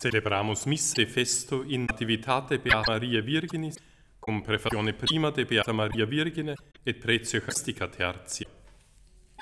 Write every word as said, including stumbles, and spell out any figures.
Celebramus misse festo in nativitate Beata Maria Virginis, cum prefazione prima de Beata Maria Virgine et pretio Eucharistica tertia.